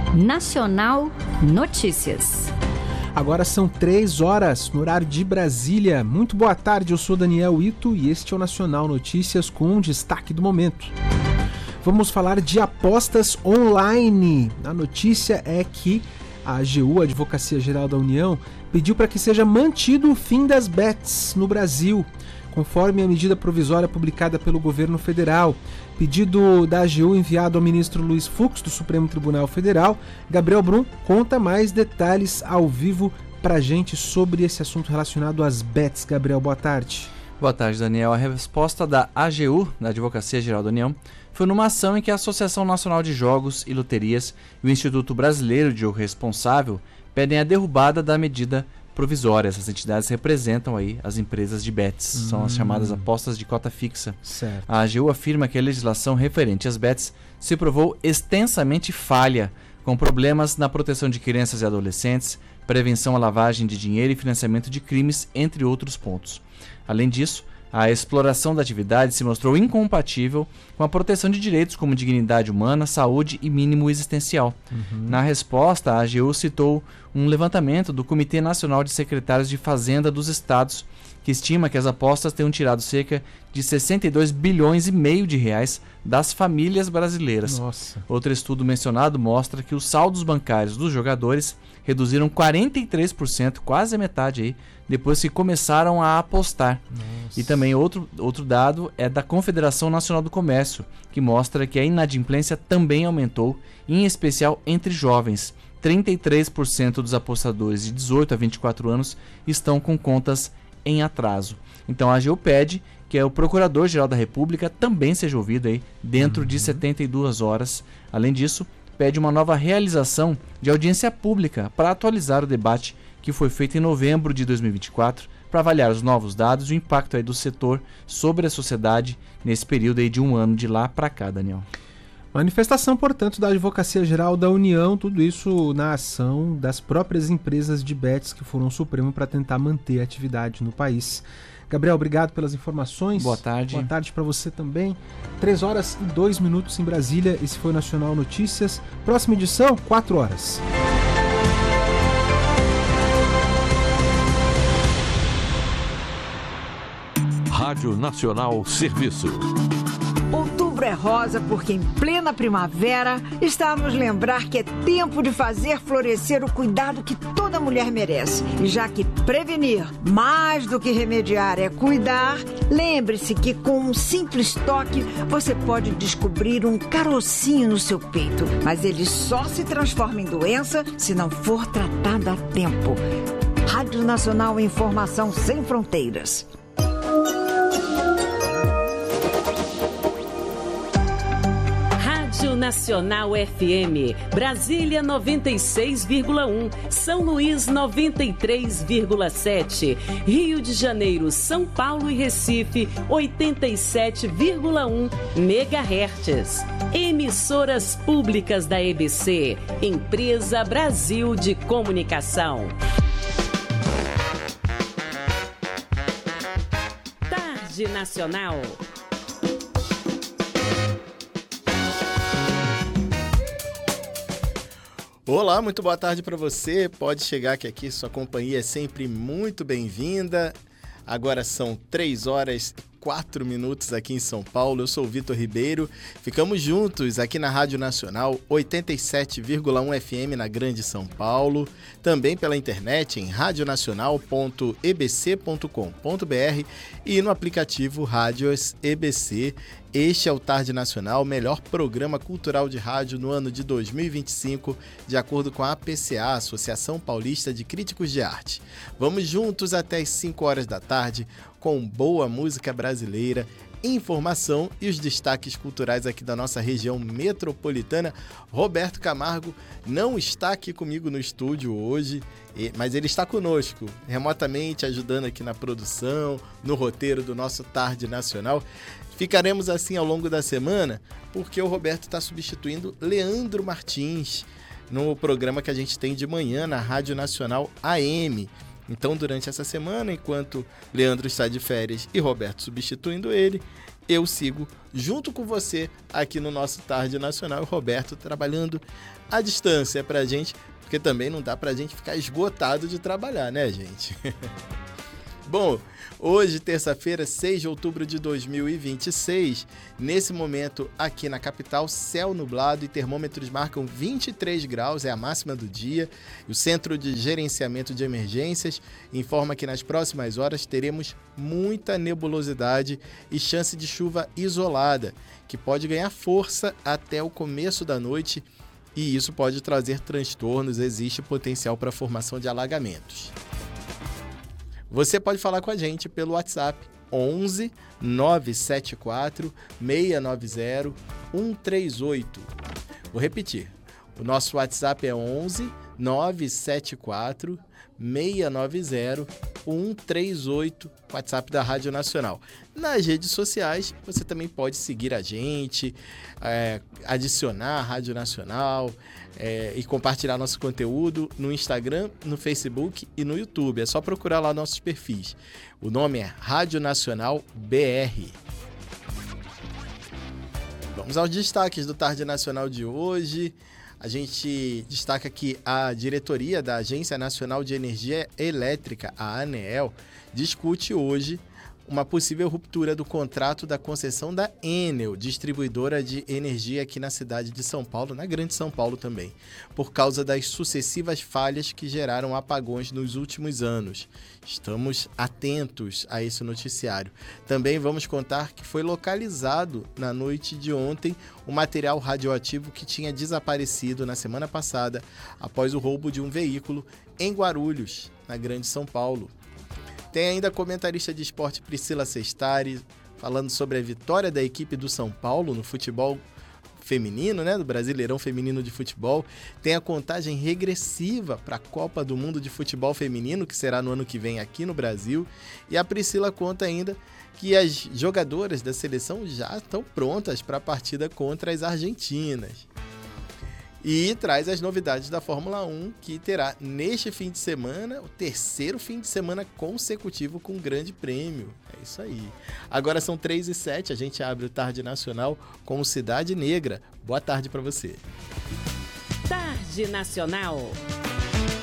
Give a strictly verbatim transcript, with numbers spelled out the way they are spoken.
Nacional Notícias. Agora são três horas no horário de Brasília. Muito boa tarde, eu sou Daniel Ito e este é o Nacional Notícias com um destaque do momento. Vamos falar de apostas online. A notícia é que a A G U, a Advocacia Geral da União, pediu para que seja mantido o fim das bets no Brasil, conforme a medida provisória publicada pelo governo federal. Pedido da A G U enviado ao ministro Luiz Fux, do Supremo Tribunal Federal. Gabriel Brum conta mais detalhes ao vivo pra gente sobre esse assunto relacionado às bets. Gabriel, boa tarde. Boa tarde, Daniel. A resposta da A G U, da Advocacia Geral da União, foi numa ação em que a Associação Nacional de Jogos e Loterias e o Instituto Brasileiro de Jogo Responsável pedem a derrubada da medida provisória. Essas entidades representam aí as empresas de bets, hum. são as chamadas apostas de cota fixa. Certo. A A G U afirma que a legislação referente às bets se provou extensamente falha, com problemas na proteção de crianças e adolescentes, prevenção à lavagem de dinheiro e financiamento de crimes, entre outros pontos. Além disso, a exploração da atividade se mostrou incompatível com a proteção de direitos como dignidade humana, saúde e mínimo existencial. Uhum. Na resposta, a A G U citou um levantamento do Comitê Nacional de Secretários de Fazenda dos Estados, que estima que as apostas tenham tirado cerca de sessenta e dois bilhões e meio de reais das famílias brasileiras. Nossa. Outro estudo mencionado mostra que os saldos bancários dos jogadores reduziram quarenta e três por cento, quase a metade aí, depois que começaram a apostar. Nossa. E também outro, outro dado é da Confederação Nacional do Comércio, que mostra que a inadimplência também aumentou, em especial entre jovens. trinta e três por cento dos apostadores de dezoito a vinte e quatro anos estão com contas em atraso. Então a A G U pede que o Procurador-Geral da República também seja ouvido aí dentro uhum. de setenta e duas horas. Além disso, pede uma nova realização de audiência pública para atualizar o debate que foi feito em novembro de dois mil e vinte e quatro, para avaliar os novos dados e o impacto aí do setor sobre a sociedade nesse período aí de um ano de lá para cá, Daniel. Manifestação, portanto, da Advocacia Geral da União, tudo isso na ação das próprias empresas de bets que foram ao Supremo para tentar manter a atividade no país. Gabriel, obrigado pelas informações. Boa tarde. Boa tarde para você também. três horas e dois minutos em Brasília. Esse foi o Nacional Notícias. Próxima edição, quatro horas. Rádio Nacional Serviço. Outubro é rosa porque em plena primavera está a nos lembrar que é tempo de fazer florescer o cuidado que toda mulher merece. E já que prevenir mais do que remediar é cuidar, lembre-se que com um simples toque você pode descobrir um carocinho no seu peito. Mas ele só se transforma em doença se não for tratado a tempo. Rádio Nacional, informação sem fronteiras. Nacional F M, Brasília noventa e seis vírgula um, São Luís noventa e três vírgula sete, Rio de Janeiro, São Paulo e Recife oitenta e sete vírgula um megahertz. Emissoras públicas da E B C, Empresa Brasil de Comunicação. Tarde Nacional. Olá, muito boa tarde para você. Pode chegar que aqui sua companhia é sempre muito bem-vinda. Agora são três horas e quatro minutos aqui em São Paulo. Eu sou o Vitor Ribeiro. Ficamos juntos aqui na Rádio Nacional oitenta e sete vírgula um F M na Grande São Paulo. Também pela internet em radionacional ponto e b c ponto com ponto b r e no aplicativo Rádios E B C. Este é o Tarde Nacional, melhor programa cultural de rádio no ano de dois mil e vinte e cinco, de acordo com a A P C A, Associação Paulista de Críticos de Arte. Vamos juntos até as cinco horas da tarde com boa música brasileira, informação e os destaques culturais aqui da nossa região metropolitana. Roberto Camargo não está aqui comigo no estúdio hoje, mas ele está conosco, remotamente ajudando aqui na produção, no roteiro do nosso Tarde Nacional. Ficaremos assim ao longo da semana, porque o Roberto está substituindo Leandro Martins no programa que a gente tem de manhã na Rádio Nacional A M. Então, durante essa semana, enquanto Leandro está de férias e Roberto substituindo ele, eu sigo junto com você aqui no nosso Tarde Nacional, o Roberto trabalhando à distância pra gente, porque também não dá pra gente ficar esgotado de trabalhar, né, gente? Bom, hoje, terça-feira, seis de outubro de dois mil e vinte e seis, nesse momento aqui na capital, céu nublado e termômetros marcam vinte e três graus, é a máxima do dia. O Centro de Gerenciamento de Emergências informa que nas próximas horas teremos muita nebulosidade e chance de chuva isolada, que pode ganhar força até o começo da noite e isso pode trazer transtornos, existe potencial para a formação de alagamentos. Você pode falar com a gente pelo WhatsApp onze nove sete quatro seis nove zero um três oito. Vou repetir. O nosso WhatsApp é onze nove sete quatro seis nove zero um três oito, WhatsApp da Rádio Nacional. Nas redes sociais, você também pode seguir a gente, é, adicionar a Rádio Nacional é, e compartilhar nosso conteúdo no Instagram, no Facebook e no YouTube. É só procurar lá nossos perfis. O nome é Rádio Nacional B R. Vamos aos destaques do Tarde Nacional de hoje. A gente destaca que a diretoria da Agência Nacional de Energia Elétrica, a ANEEL, discute hoje uma possível ruptura do contrato da concessão da Enel, distribuidora de energia aqui na cidade de São Paulo, na Grande São Paulo também, por causa das sucessivas falhas que geraram apagões nos últimos anos. Estamos atentos a esse noticiário. Também vamos contar que foi localizado na noite de ontem o material radioativo que tinha desaparecido na semana passada após o roubo de um veículo em Guarulhos, na Grande São Paulo. Tem ainda a comentarista de esporte Priscila Sestari falando sobre a vitória da equipe do São Paulo no futebol feminino, né, do Brasileirão Feminino de Futebol. Tem a contagem regressiva para a Copa do Mundo de Futebol Feminino, que será no ano que vem aqui no Brasil. E a Priscila conta ainda que as jogadoras da seleção já estão prontas para a partida contra as argentinas. E traz as novidades da Fórmula um, que terá neste fim de semana, o terceiro fim de semana consecutivo com um grande prêmio. É isso aí. Agora são três e sete, a gente abre o Tarde Nacional com o Cidade Negra. Boa tarde para você. Tarde Nacional.